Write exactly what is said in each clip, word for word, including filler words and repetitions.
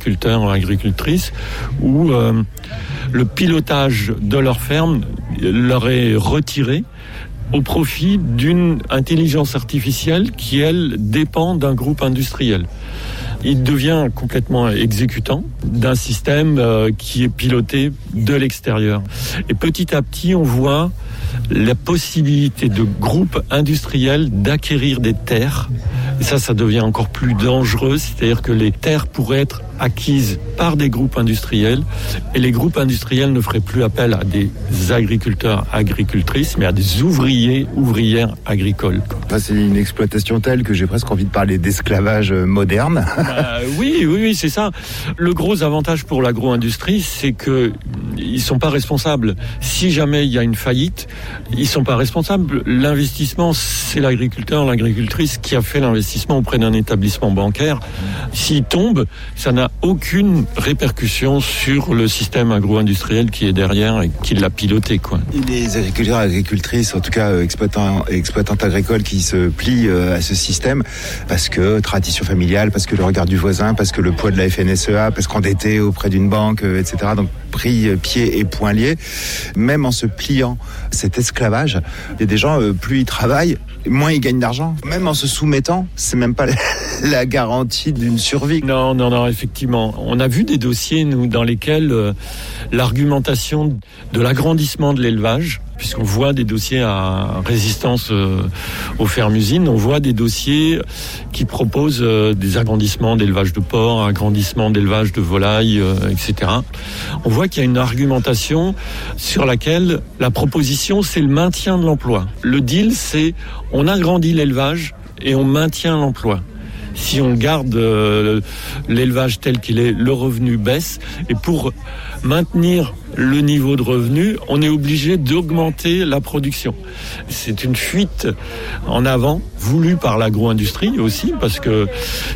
agriculteurs ou agricultrices où euh, le pilotage de leur ferme leur est retiré au profit d'une intelligence artificielle qui, elle, dépend d'un groupe industriel. Il devient complètement exécutant d'un système euh, qui est piloté de l'extérieur. Et petit à petit, on voit la possibilité de groupes industriels d'acquérir des terres. Et ça, ça devient encore plus dangereux, c'est-à-dire que les terres pourraient être acquises par des groupes industriels et les groupes industriels ne feraient plus appel à des agriculteurs, agricultrices, mais à des ouvriers, ouvrières agricoles. Ça, c'est une exploitation telle que j'ai presque envie de parler d'esclavage moderne. Euh, oui, oui, oui, c'est ça. Le gros avantage pour l'agro-industrie, c'est que ils sont pas responsables. Si jamais il y a une faillite, ils sont pas responsables. L'investissement, c'est l'agriculteur, l'agricultrice qui a fait l'investissement auprès d'un établissement bancaire. S'il tombe, ça n'a aucune répercussion sur le système agro-industriel qui est derrière et qui l'a piloté, quoi. Les agriculteurs, agricultrices, en tout cas exploitants, exploitantes agricoles qui se plient à ce système parce que tradition familiale, parce que le regard du voisin, parce que le poids de la F N S E A, parce qu'endetté auprès d'une banque, et cetera. Donc pris pieds et poings liés. Même en se pliant cet esclavage, il y a des gens, plus ils travaillent, moins ils gagnent d'argent. Même en se soumettant, c'est même pas la garantie d'une survie. Non, non, non, effectivement. On a vu des dossiers, nous, dans lesquels euh, l'argumentation de l'agrandissement de l'élevage, puisqu'on voit des dossiers à résistance euh, aux fermes-usines, on voit des dossiers qui proposent euh, des agrandissements d'élevage de porcs, agrandissements d'élevage de volailles, euh, et cetera. On voit qu'il y a une argumentation sur laquelle la proposition, c'est le maintien de l'emploi. Le deal, c'est on agrandit l'élevage et on maintient l'emploi. Si on garde euh, l'élevage tel qu'il est, le revenu baisse. Et pour maintenir le niveau de revenu, on est obligé d'augmenter la production. C'est une fuite en avant, voulue par l'agro-industrie aussi, parce que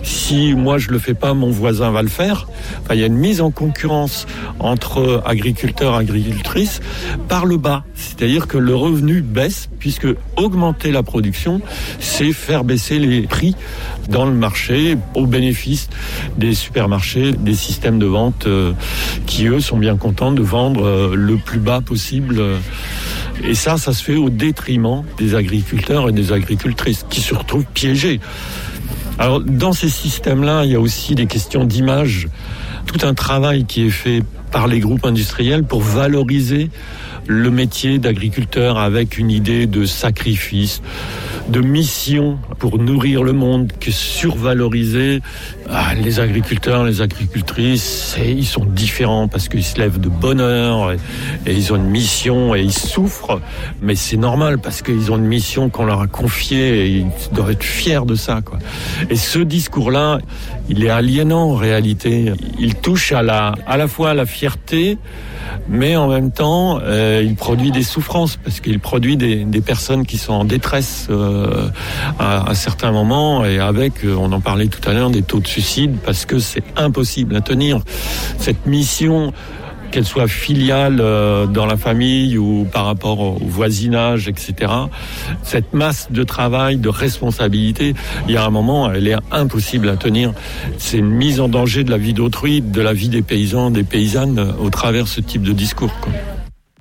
si moi je le fais pas, mon voisin va le faire. Enfin, il y a une mise en concurrence entre agriculteurs et agricultrices par le bas. C'est-à-dire que le revenu baisse, puisque augmenter la production, c'est faire baisser les prix dans le marché au bénéfice des supermarchés, des systèmes de vente euh, qui, eux, sont bien contents de vendre le plus bas possible. Et ça, ça se fait au détriment des agriculteurs et des agricultrices qui se retrouvent piégés. Alors, dans ces systèmes-là, il y a aussi des questions d'image. Tout un travail qui est fait par les groupes industriels pour valoriser le métier d'agriculteur avec une idée de sacrifice, de mission pour nourrir le monde, que survaloriser. Ah, les agriculteurs, les agricultrices, ils sont différents parce qu'ils se lèvent de bonne heure et, et ils ont une mission et ils souffrent. Mais c'est normal parce qu'ils ont une mission qu'on leur a confiée et ils doivent être fiers de ça, quoi. Et ce discours-là, il est aliénant en réalité. Il touche à la, à la fois à la fierté, mais en même temps, euh, il produit des souffrances parce qu'il produit des, des personnes qui sont en détresse euh, à, à certains moments et avec, euh, on en parlait tout à l'heure, des taux de suicide parce que c'est impossible à tenir. Cette mission, qu'elle soit filiale euh, dans la famille ou par rapport au voisinage, et cetera. Cette masse de travail, de responsabilité, il y a un moment, elle est impossible à tenir. C'est une mise en danger de la vie d'autrui, de la vie des paysans, des paysannes, au travers de ce type de discours, quoi.